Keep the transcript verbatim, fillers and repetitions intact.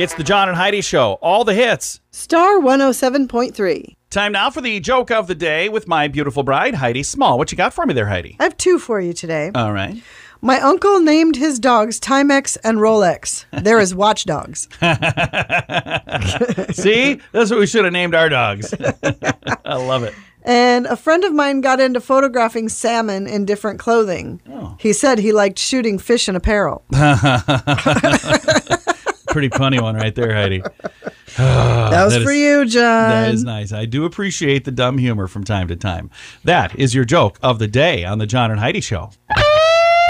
It's the John and Heidi Show. All the hits. Star one oh seven point three. Time now for the joke of the day with my beautiful bride, Heidi Small. What you got for me there, Heidi? I have two for you today. All right. My uncle named his dogs Timex and Rolex. They're his watchdogs. See? That's what we should have named our dogs. I love it. And a friend of mine got into photographing salmon in different clothing. Oh. He said he liked shooting fish in apparel. Pretty funny one right there, Heidi. That was that for is, you, John. That is nice. I do appreciate the dumb humor from time to time. That is your joke of the day on the John and Heidi Show.